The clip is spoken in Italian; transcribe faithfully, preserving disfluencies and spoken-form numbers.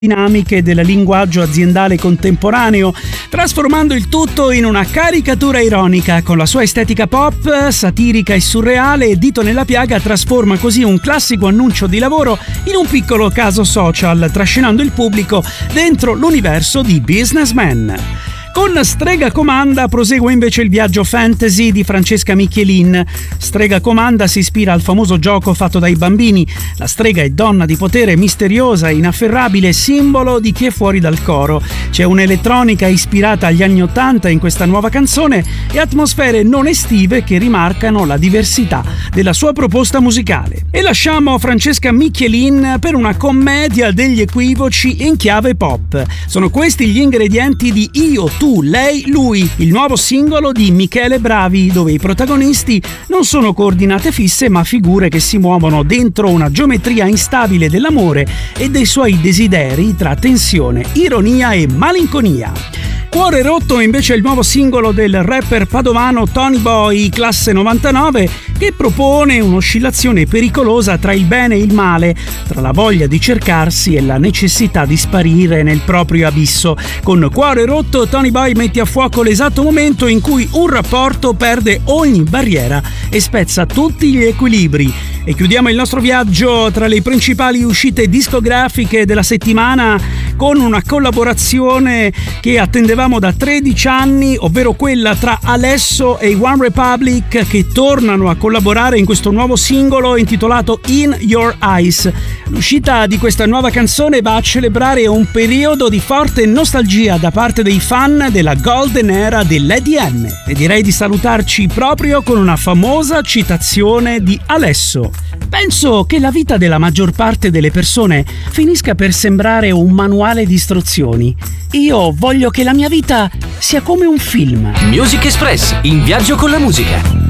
dinamiche del linguaggio aziendale contemporaneo, trasformando il tutto in una caricatura ironica. Con la sua estetica pop, satirica e surreale, Dito nella piaga trasforma così un classico annuncio di lavoro in un piccolo caso social, trascinando il pubblico dentro l'universo di Businessman. Con Strega Comanda prosegue invece il viaggio fantasy di Francesca Michelin. Strega Comanda si ispira al famoso gioco fatto dai bambini. La strega è donna di potere, misteriosa e inafferrabile, simbolo di chi è fuori dal coro. C'è un'elettronica ispirata agli anni ottanta in questa nuova canzone e atmosfere non estive che rimarcano la diversità della sua proposta musicale. E lasciamo Francesca Michelin per una commedia degli equivoci in chiave pop. Sono questi gli ingredienti di Io, Tu, Lei, Lui, il nuovo singolo di Michele Bravi, dove i protagonisti non sono coordinate fisse ma figure che si muovono dentro una geometria instabile dell'amore e dei suoi desideri tra tensione, ironia e malinconia. Cuore rotto invece è il nuovo singolo del rapper padovano Tony Boy, classe novantanove, che propone un'oscillazione pericolosa tra il bene e il male, tra la voglia di cercarsi e la necessità di sparire nel proprio abisso. Con Cuore rotto Tony Boy mette a fuoco l'esatto momento in cui un rapporto perde ogni barriera e spezza tutti gli equilibri. E chiudiamo il nostro viaggio tra le principali uscite discografiche della settimana con una collaborazione che attendevamo da tredici anni, ovvero quella tra Alesso e One Republic, che tornano a collaborare in questo nuovo singolo intitolato In Your Eyes. L'uscita di questa nuova canzone va a celebrare un periodo di forte nostalgia da parte dei fan della golden era dell'E D M, e direi di salutarci proprio con una famosa citazione di Alesso. Penso che la vita della maggior parte delle persone finisca per sembrare un manuale di istruzioni. Io voglio che la mia vita sia come un film. Music Express, in viaggio con la musica.